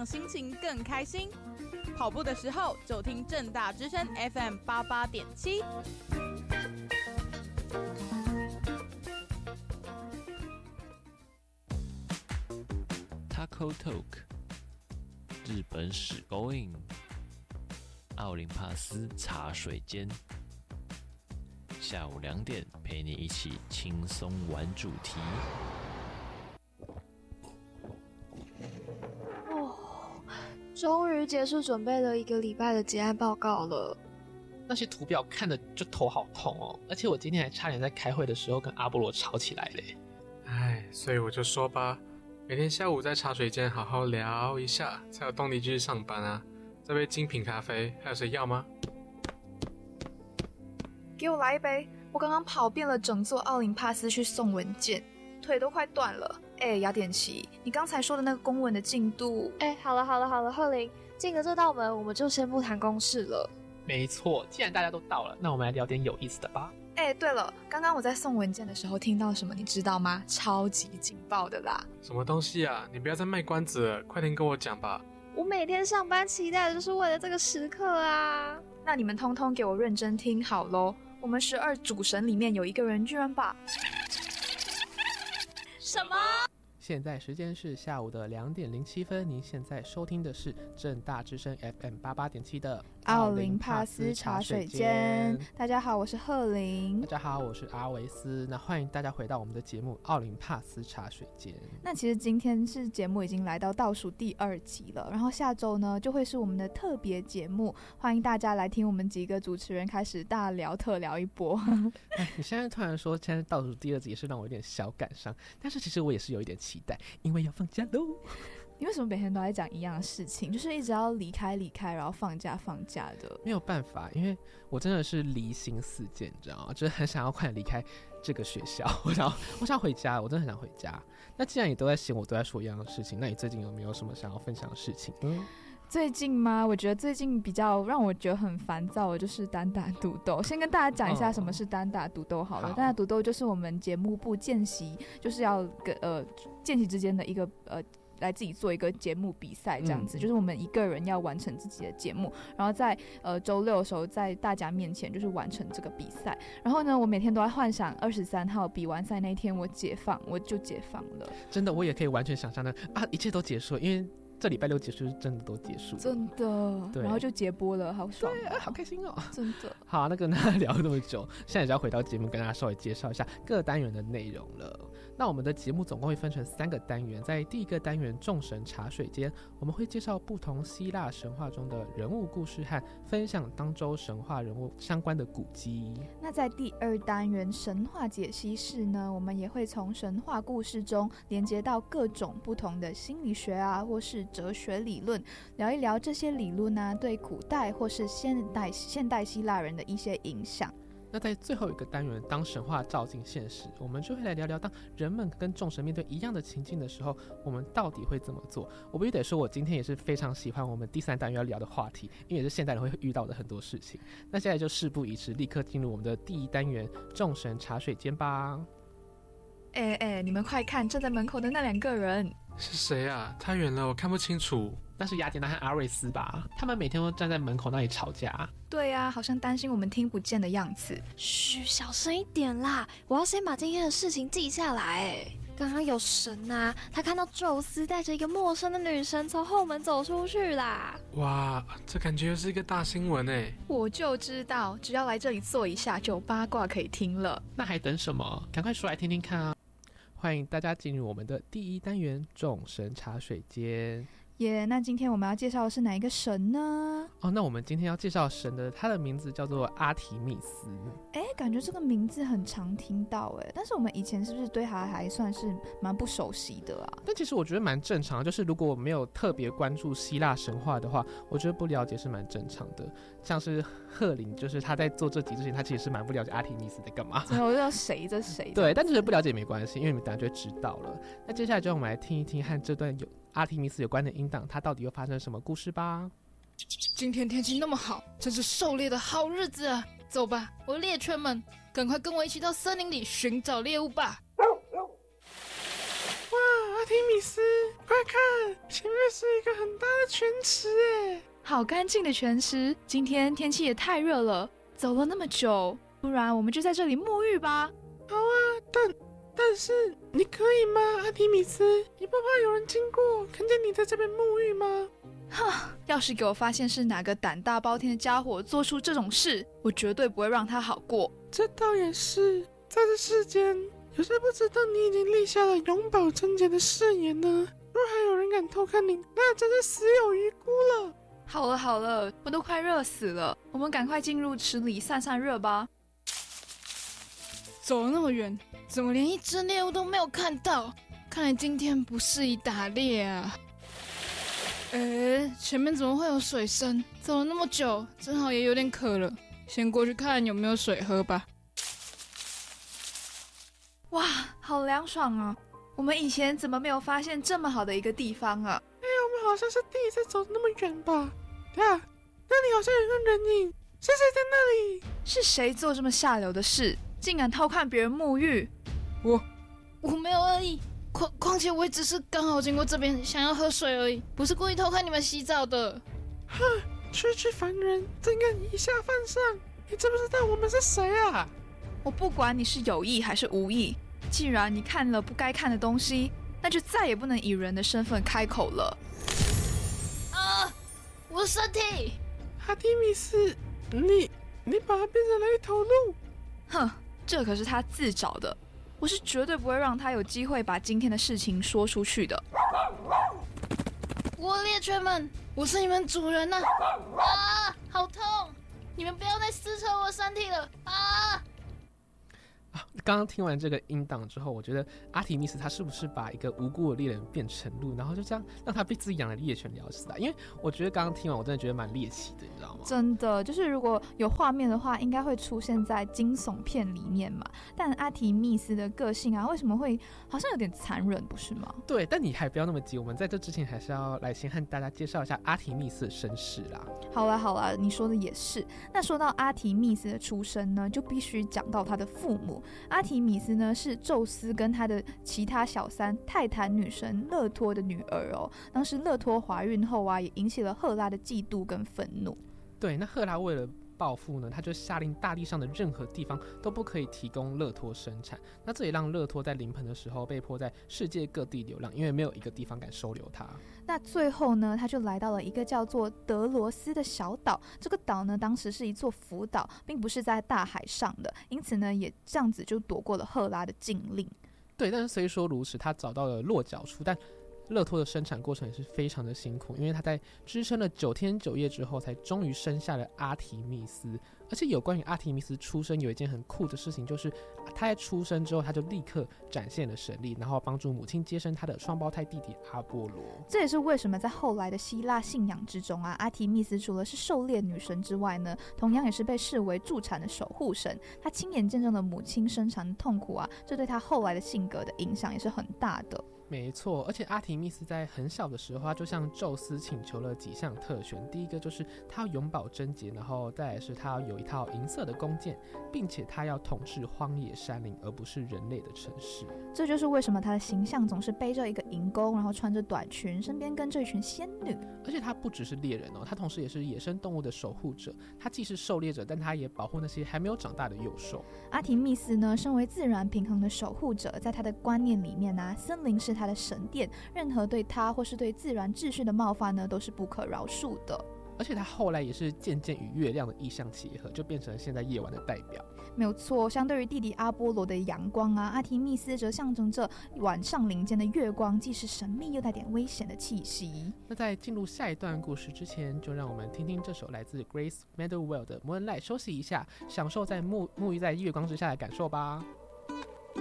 让心情更开心。跑步的时候就听政大之声 FM 88.7。 Taco Talk 日本史 Going 奥林帕斯茶水间，下午2点陪你一起轻松玩主题。 终于结束准备了1个礼拜的结案报告了。 那些图表看的就头好痛哦，而且我今天还差点在开会的时候跟阿波罗吵起来嘞。 所以我就说吧，每天下午在茶水间好好聊一下，才有动力继续上班啊。这杯精品咖啡还有谁要吗？ 给我来一杯，我刚刚跑遍了整座奥林帕斯去送文件，腿都快断了。雅典琪，你刚才说的那个公文的进度…… 好了，贺林，进了这道门，我们就先不谈公事了。 没错，既然大家都到了，那我们来聊点有意思的吧。 对了，刚刚我在送文件的时候听到什么，你知道吗？超级劲爆的啦！ 什么东西啊？你不要再卖关子了，快点跟我讲吧。 我每天上班期待的就是为了这个时刻啊！ 那你们通通给我认真听好咯，我们12主神里面有一个人居然把…… 什么？ 现在时间是下午的2点07分，您现在收听的是政大之声 FM 88.7的奥林帕斯茶水间。大家好，我是贺林。 大家好，我是阿维斯。那欢迎大家回到我们的节目奥林帕斯茶水间。 那其实今天是节目已经来到倒数第2集了，然后下周呢就会是我们的特别节目，欢迎大家来听我们几个主持人开始大聊特聊一波。 你现在突然说现在倒数第2集，也是让我有点小感伤，但是其实我也是有一点期待，因为要放假喽。 你为什么每天都在讲一样的事情，就是一直要离开，然后放假的？ 没有办法，因为我真的是离心似箭，你知道吗？就是很想要快点离开这个学校，我想回家，我真的很想回家。那既然你都在嫌我都在说一样的事情，那你最近有没有什么想要分享的事情？ 最近吗？我觉得最近比较让我觉得很烦躁的就是单打独斗。先跟大家讲一下什么是单打独斗好了。单打独斗就是我们节目部见习，就是要见习之间的一个来自己做一个节目比赛这样子，就是我们一个人要完成自己的节目，然后在周6的时候在大家面前就是完成这个比赛。然后呢，我每天都在幻想23号比完赛那天我就解放了。 真的，我也可以完全想象的一切都结束了，因为这礼拜6结束是真的都结束了， 真的，对，然后就结播了，好爽， 对，好开心哦， 真的。 好，那跟大家聊那么久，现在就要回到节目，跟大家稍微介绍一下各单元的内容了。那我们的节目总共会分成3个单元，在第1个单元众神茶水间，我们会介绍不同希腊神话中的人物故事和分享当周神话人物相关的古迹。 那在第2单元神话解析室呢，我们也会从神话故事中连接到各种不同的心理学或是哲学理论，聊一聊这些理论对古代或是现代希腊人的一些影响。 那在最后一个单元，当神话照进现实，我们就会来聊聊，当人们跟众神面对一样的情境的时候，我们到底会怎么做？我必须得说，我今天也是非常喜欢我们第3单元要聊的话题，因为也是现代人会遇到的很多事情。那现在就事不宜迟，立刻进入我们的第1单元众神茶水间吧。 你们快看，站在门口的那2个人是谁啊？太远了，我看不清楚。 那是雅典娜和阿瑞斯吧？他们每天都站在门口那里吵架。 对啊，好像担心我们听不见的样子。 嘘，小声一点啦！我要先把今天的事情记下来。刚刚有神他看到宙斯带着一个陌生的女神从后门走出去啦。 哇，这感觉又是一个大新闻耶。 我就知道，只要来这里坐一下，就有八卦可以听了。 那还等什么？赶快说来听听看啊！欢迎大家进入我们的第1单元众神茶水间。 那今天我们要介绍的是哪一个神呢？ 那我们今天要介绍神的，他的名字叫做阿提密斯。 感觉这个名字很常听到但是我们以前是不是对他还算是蛮不熟悉的啊？ 但其实我觉得蛮正常的，就是如果我没有特别关注希腊神话的话，我觉得不了解是蛮正常的。像是赫林，就是他在做这集之前，他其实是蛮不了解阿提密斯在干嘛。 我知道谁这谁。对， 但其实不了解没关系，因为你们等下就会知道了。那接下来就让我们来听一听和这段有阿提密斯有关的音档，它到底又发生什么故事吧。 今天天气那么好，真是狩猎的好日子啊！走吧，我猎犬们，赶快跟我一起到森林里寻找猎物吧！ 哇，阿提米斯，快看，前面是一个很大的泉池哎， 好干净的泉池。今天天气也太热了，走了那么久，不然我们就在这里沐浴吧。 好啊，但是你可以吗，阿提米斯？你不怕有人经过看见你在这边沐浴吗？ 要是给我发现是哪个胆大包天的家伙做出这种事，我绝对不会让他好过。 这倒也是，在这世间，有谁不知道你已经立下了永保贞洁的誓言呢？若还有人敢偷看你，那真是死有余辜了。 好了，我都快热死了，我们赶快进入池里散散热吧。 走了那么远，怎么连一只猎物都没有看到？看来今天不适宜打猎啊。前面怎么会有水声？走了那么久，正好也有点渴了，先过去看有没有水喝吧。 哇，好凉爽啊！我们以前怎么没有发现这么好的一个地方啊？ 我们好像是第一次走那么远吧？对啊，那里好像有个人影，是谁在那里？ 是谁做这么下流的事，竟敢偷看别人沐浴？ 我没有恶意，况且我也只是刚好经过这边，想要喝水而已，不是故意偷看你们洗澡的。 哼，区区凡人竟敢以下犯上，你知不知道我们是谁啊？ 我不管你是有意还是无意，既然你看了不该看的东西，那就再也不能以人的身份开口了。 我的身体！ 阿提米斯，你把它变成了一头鹿。 哼，这可是他自找的，我是绝对不会让他有机会把今天的事情说出去的。 猎犬们，我是你们主人呐！好痛！你们不要再撕扯我身体了啊！ 刚刚听完这个音档之后，我觉得阿提密斯他是不是把一个无辜的猎人变成鹿，然后就这样让他被自己养的猎犬咬死啊？因为我觉得刚刚听完，我真的觉得蛮猎奇的，你知道吗？ 真的，就是如果有画面的话，应该会出现在惊悚片里面嘛。但阿提密斯的个性啊，为什么会好像有点残忍，不是吗？ 对，但你还不要那么急，我们在这之前还是要来先和大家介绍一下阿提密斯的身世啦。 好啦，你说的也是。那说到阿提密斯的出生呢，就必须讲到他的父母。阿提米斯呢是宙斯跟他的其他小三泰坦女神勒托的女儿哦。当时勒托怀孕后啊，也引起了赫拉的嫉妒跟愤怒。 对，那赫拉为了报复呢，他就下令大地上的任何地方都不可以提供勒托生产。那这也让勒托在临盆的时候被迫在世界各地流浪，因为没有一个地方敢收留他。 那最后呢，他就来到了一个叫做德罗斯的小岛。这个岛呢，当时是一座浮岛，并不是在大海上的，因此呢，也这样子就躲过了赫拉的禁令。 对，但是虽说如此，他找到了落脚处，但勒托的生产过程也是非常的辛苦，因为他在支撑了9天9夜之后，才终于生下了阿提密斯。而且有关于阿提密斯出生有一件很酷的事情，就是他在出生之后，他就立刻展现了神力，然后帮助母亲接生他的双胞胎弟弟阿波罗。 这也是为什么在后来的希腊信仰之中啊，阿提密斯除了是狩猎女神之外呢，同样也是被视为助产的守护神。他亲眼见证了母亲生产的痛苦啊，这对他后来的性格的影响也是很大的。 没错，而且阿提密斯在很小的时候，他就向宙斯请求了几项特权。第一个就是他要永保贞洁，然后再来是他要有一套银色的弓箭，并且他要统治荒野山林，而不是人类的城市。 这就是为什么他的形象总是背着一个银弓，然后穿着短裙，身边跟着一群仙女。 而且他不只是猎人哦，他同时也是野生动物的守护者。他既是狩猎者，但他也保护那些还没有长大的幼兽。 阿提密斯呢，身为自然平衡的守护者，在他的观念里面呢，森林是他的神殿，任何对他或是对自然秩序的冒犯呢，都是不可饶恕的。 而且他后来也是渐渐与月亮的意象结合，就变成了现在夜晚的代表。 没有错，相对于弟弟阿波罗的阳光啊，阿提密斯则象征着晚上林间的月光，既是神秘又带点危险的气息。 那在进入下一段故事之前，就让我们听听这首来自 Grace Meadowell 的 Moonlight， 休息一下，享受在沐浴在月光之下的感受吧。